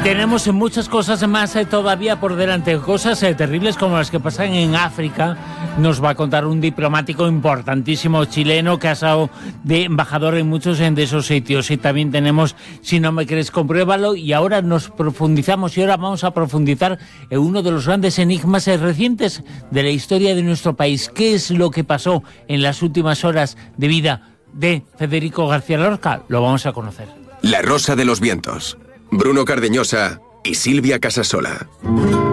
tenemos muchas cosas más todavía por delante, cosas terribles como las que pasan en África. Nos va a contar un diplomático importantísimo chileno que ha estado de embajador en muchos de esos sitios. Y también tenemos Si no me crees, compruébalo. Y ahora vamos a profundizar en uno de los grandes enigmas recientes de la historia de nuestro país. ¿Qué es lo que pasó en las últimas horas de vida de Federico García Lorca? Lo vamos a conocer. La Rosa de los Vientos. Bruno Cardeñosa y Silvia Casasola.